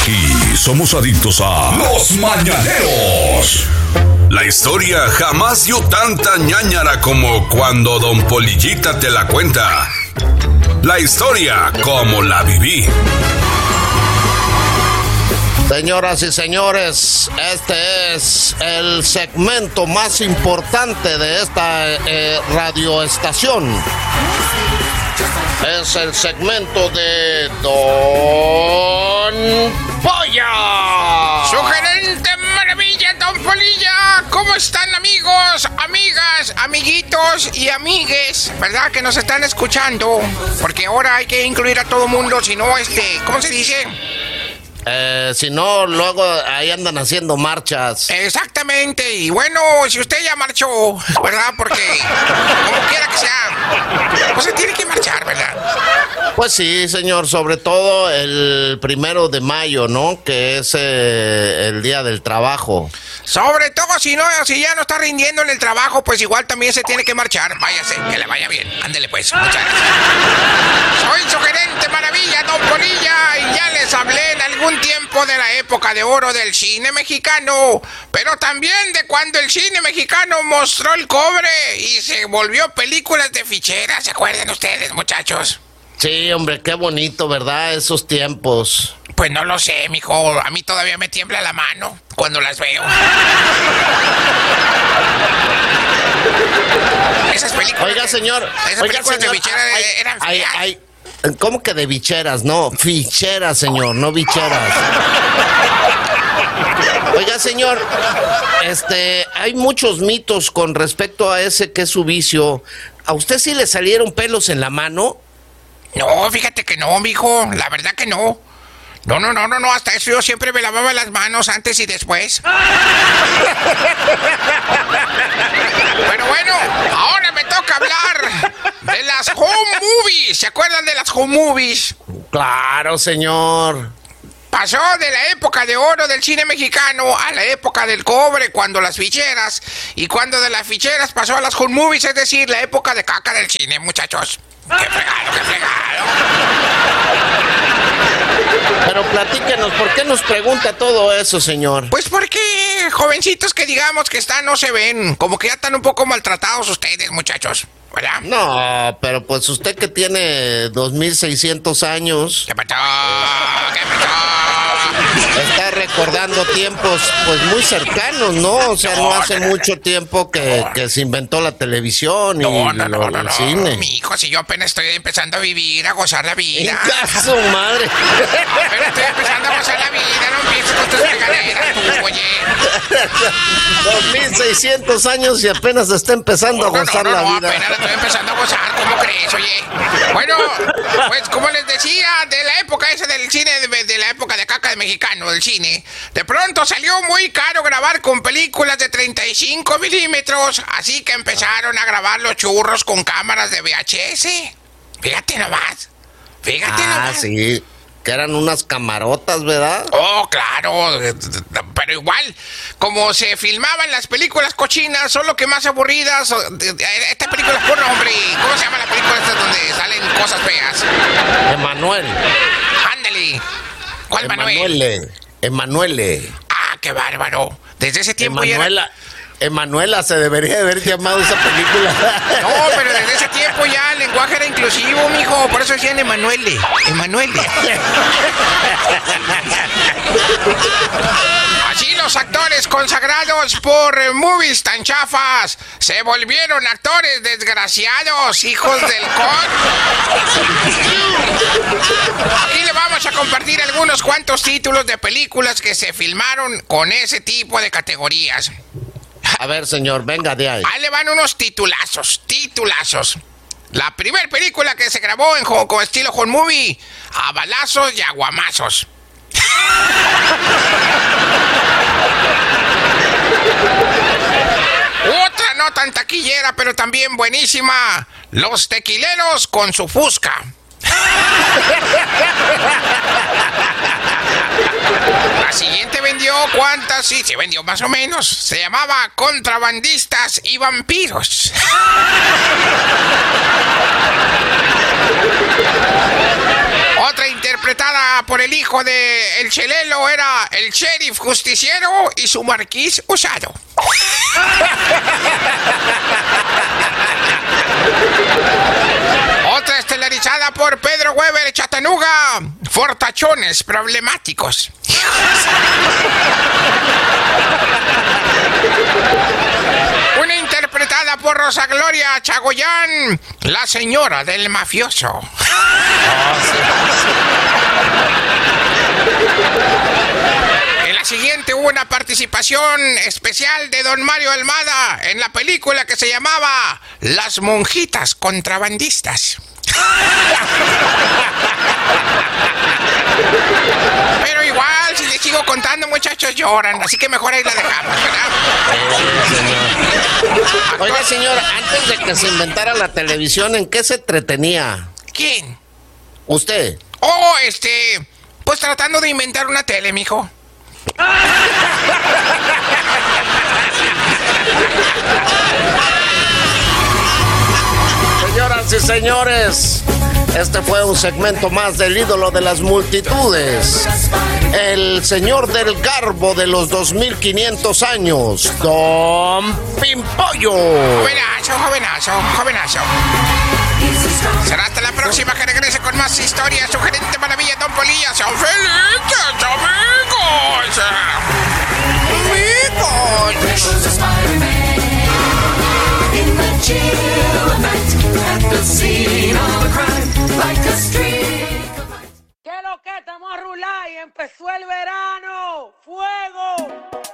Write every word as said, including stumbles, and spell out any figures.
Aquí somos adictos a Los Mañaneros. La historia jamás dio tanta ñáñara como cuando Don Polillita te la cuenta. La historia como la viví. Señoras y señores, este es el segmento más importante de esta eh, radioestación. Es el segmento de Don Polla. ¡Sugerente maravilla, Don Polilla! ¿Cómo están, amigos, amigas, amiguitos y amigues? ¿Verdad que nos están escuchando? Porque ahora hay que incluir a todo mundo, si no, este, ¿cómo se dice? Eh, si no, luego ahí andan haciendo marchas. Exactamente, y bueno, si usted ya marchó, ¿verdad? Porque, como quiera que sea, pues se tiene que marchar, ¿verdad? Pues sí, señor, sobre todo el primero de mayo, ¿no? Que es eh, el día del trabajo. Sobre todo si no, si ya no está rindiendo en el trabajo, pues igual también se tiene que marchar. Váyase, que le vaya bien. Ándele pues, muchas gracias. Soy su gerente maravilla, Don Polilla, y ya les hablé en algún tiempo de la época de oro del cine mexicano, pero también de cuando el cine mexicano mostró el cobre y se volvió películas de ficheras. ¿Se acuerdan ustedes, muchachos? Sí, hombre, qué bonito, ¿verdad? Esos tiempos. Pues no lo sé, mijo. A mí todavía me tiembla la mano cuando las veo. Esas películas... Oiga, señor. Esas oiga, películas señor, de ficheras ay, eran ay, feas. ay, ¿cómo que de bicheras? No, ficheras, señor, no bicheras. Oiga, señor, este, hay muchos mitos con respecto a ese que es su vicio. ¿A usted sí le salieron pelos en la mano? No, fíjate que no, mijo. La verdad que no. No, no, no, no, no. Hasta eso yo siempre me lavaba las manos antes y después. Pero bueno, ahora me toca hablar de las home movies. ¿Se acuerdan de las home movies? Claro, señor. Pasó de la época de oro del cine mexicano a la época del cobre, cuando las ficheras, y cuando de las ficheras pasó a las home movies, es decir, la época de caca del cine, muchachos. ¡Qué fregado, qué fregado! Pero platíquenos, ¿por qué nos pregunta todo eso, señor? Pues porque jovencitos que digamos que están no se ven, como que ya están un poco maltratados ustedes, muchachos, ¿verdad? No, pero pues usted que tiene dos mil seiscientos años... ¿Qué pasó? ¿Qué pasó? Está recordando tiempos pues muy cercanos, ¿no? O sea, no, no hace no, mucho tiempo que, no. que se inventó la televisión y no, no, lo, no, no, el no. cine. Mi hijo, si yo apenas estoy empezando a vivir, a gozar la vida. ¡Caso, madre! Apenas estoy empezando a gozar la vida, no empieces con tus fregaderas, tú, oye. dos mil seiscientos años y apenas está empezando no, a gozar no, no, la no, vida. apenas la estoy empezando a gozar, ¿cómo crees, oye? Bueno, pues como les decía, de la época esa del cine, de, de la época de caca de mexicano, del cine, de pronto salió muy caro grabar con películas de treinta y cinco milímetros, así que empezaron a grabar los churros con cámaras de V H S. Fíjate nomás, fíjate ah, nomás. Ah, sí, que eran unas camarotas, ¿verdad? Oh, claro, pero igual, como se filmaban las películas cochinas, solo que más aburridas. Esta película es porno, hombre. ¿Cómo se llama la película esta donde salen cosas feas? Emanuel. Ándale. ¿Cuál Manuel? Emanuele. Emanuele. Ah, qué bárbaro. Desde ese tiempo Emanuela. ya... Emanuela se debería haber llamado esa película. No, pero desde ese tiempo ya el lenguaje era inclusivo, mijo. Por eso decían Emanuele. Emanuele. Así los actores consagrados por movies tan chafas se volvieron actores desgraciados, hijos del con. Aquí le vamos a compartir algunos cuantos títulos de películas que se filmaron con ese tipo de categorías. A ver, señor, venga de ahí. Ahí le van unos titulazos, titulazos. La primera película que se grabó en con estilo home movie, a balazos y aguamazos. Otra no tan taquillera, pero también buenísima. Los tequileros con su fusca. La siguiente vendió cuántas, sí, se vendió más o menos. Se llamaba Contrabandistas y Vampiros. Otra interpretación interpretada por el hijo de El Chelelo, era el sheriff justiciero y su marquís usado. Otra estelarizada por Pedro Weber Chatanuga, fortachones problemáticos. Una interpretada por Rosa Gloria Chagoyán, la señora del mafioso. En la siguiente hubo una participación especial de don Mario Almada en la película que se llamaba Las monjitas contrabandistas. Pero igual, si les sigo contando, muchachos lloran, así que mejor ahí la dejamos, ¿verdad? Sí, señor. Oiga, señor, antes de que se inventara la televisión, ¿en qué se entretenía? ¿Quién? ¿Usted? Oh, este... Pues tratando de inventar una tele, mijo. Señoras y señores, este fue un segmento más del ídolo de las multitudes, el señor del garbo de los dos mil quinientos años, Don Pimpollo. Jovenazo, jovenazo, jovenazo. Será hasta la próxima que regrese con más historias. Su gerente maravilla, Don Polilla. ¡Son felices, amigos! ¿Qué lo que estamos a rular y empezó el verano? ¡Fuego!